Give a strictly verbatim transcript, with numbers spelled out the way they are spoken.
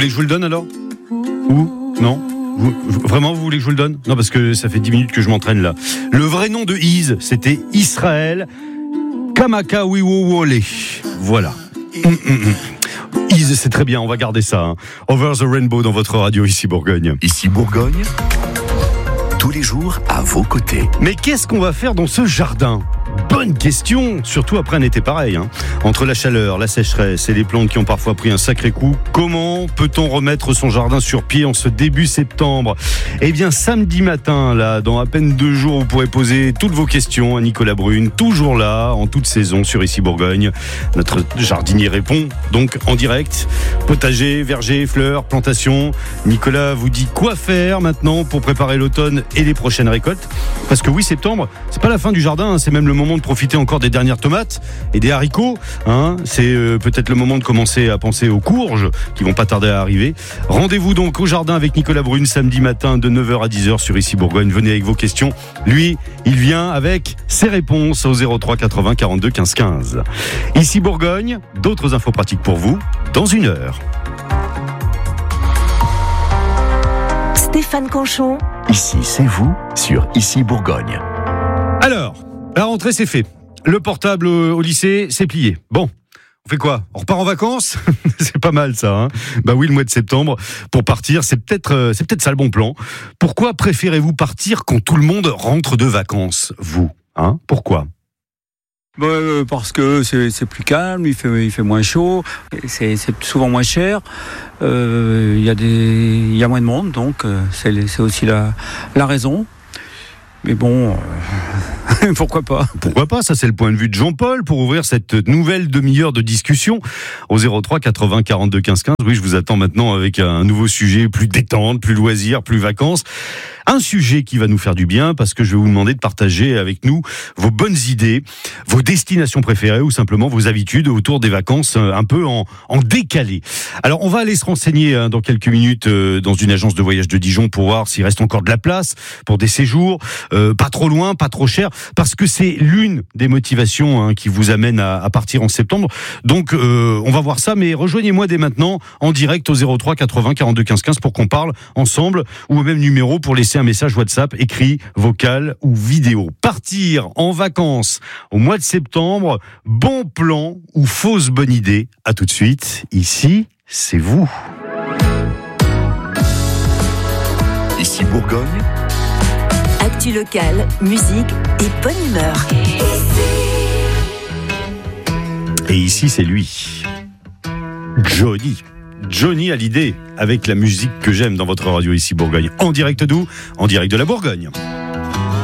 voulez que je vous le donne alors ? Ou non ? Vous, vraiment, vous voulez que je vous le donne ? Non, parce que ça fait dix minutes que je m'entraîne là. Le vrai nom de Iz, c'était Israël Kamakawiwowole. Voilà. Hum, hum, hum. Iz, c'est très bien, on va garder ça. Hein. Over the Rainbow dans votre radio, ici Bourgogne. Ici Bourgogne, tous les jours à vos côtés. Mais qu'est-ce qu'on va faire dans ce jardin ? Bonne question, surtout après un été pareil. Hein. Entre la chaleur, la sécheresse et les plantes qui ont parfois pris un sacré coup, comment peut-on remettre son jardin sur pied en ce début septembre ? Eh bien, samedi matin, là, dans à peine deux jours, vous pourrez poser toutes vos questions à Nicolas Brune, toujours là, en toute saison, sur Ici Bourgogne. Notre jardinier répond, donc en direct. Potager, verger, fleurs, plantations. Nicolas vous dit quoi faire maintenant pour préparer l'automne et les prochaines récoltes. Parce que oui, septembre, c'est pas la fin du jardin, hein, c'est même le moment de profiter encore des dernières tomates et des haricots. Hein. C'est euh, peut-être le moment de commencer à penser aux courges qui vont pas tarder à arriver. Rendez-vous donc au jardin avec Nicolas Brune samedi matin de neuf heures à dix heures sur Ici Bourgogne. Venez avec vos questions. Lui, il vient avec ses réponses au zéro trois quatre-vingts quarante-deux quinze quinze. Ici Bourgogne, d'autres infos pratiques pour vous dans une heure. Stéphane Conchon. Ici, c'est vous sur Ici Bourgogne. Alors, la rentrée, c'est fait. Le portable au lycée, c'est plié. Bon, on fait quoi ? On repart en vacances ? C'est pas mal ça. Hein, bah oui, le mois de septembre, pour partir, c'est peut-être, euh, c'est peut-être ça le bon plan. Pourquoi préférez-vous partir quand tout le monde rentre de vacances, vous ? Hein ? Pourquoi ? Bah, euh, parce que c'est, c'est plus calme, il fait, il fait moins chaud, c'est, c'est souvent moins cher, il euh, y a des, il y a moins de monde, donc euh, c'est, c'est aussi la, la raison. Mais bon, euh, pourquoi pas ? Pourquoi pas ? Ça, c'est le point de vue de Jean-Paul pour ouvrir cette nouvelle demi-heure de discussion au zéro trois quatre-vingts quarante-deux quinze quinze. Oui, je vous attends maintenant avec un nouveau sujet, plus détente, plus loisir, plus vacances. Un sujet qui va nous faire du bien parce que je vais vous demander de partager avec nous vos bonnes idées, vos destinations préférées ou simplement vos habitudes autour des vacances un peu en, en décalé. Alors, on va aller se renseigner hein, dans quelques minutes euh, dans une agence de voyage de Dijon pour voir s'il reste encore de la place pour des séjours, euh, pas trop loin, pas trop cher, parce que c'est l'une des motivations hein, qui vous amène à, à partir en septembre. Donc, euh, on va voir ça, mais rejoignez-moi dès maintenant en direct au zéro trois quatre-vingts quarante-deux quinze quinze pour qu'on parle ensemble ou au même numéro pour laisser un message WhatsApp, écrit, vocal ou vidéo. Partir en vacances au mois de septembre, bon plan ou fausse bonne idée ? À tout de suite, ici, c'est vous. Ici Bourgogne. Actu locale, musique et bonne humeur. Et ici, c'est lui. Johnny. Johnny Hallyday, avec la musique que j'aime dans votre radio Ici Bourgogne. En direct d'où ? En direct de la Bourgogne.